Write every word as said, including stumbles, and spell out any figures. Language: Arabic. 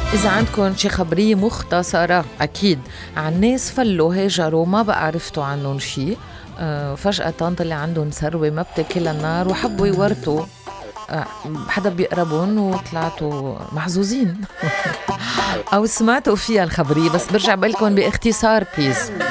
إذا عندكم شي خبرية مختصرة أكيد عن ناس فلوا هاجروا ما بقى عرفتوا عنهم شي، أه فجأة طلع عندهم ثروة ما بتاكلها النار وحبوا يورثوا أه حدا بيقربون وطلعتوا محظوظين. أو سمعتوا فيها الخبرية بس برجع بقلكن باختصار بليز.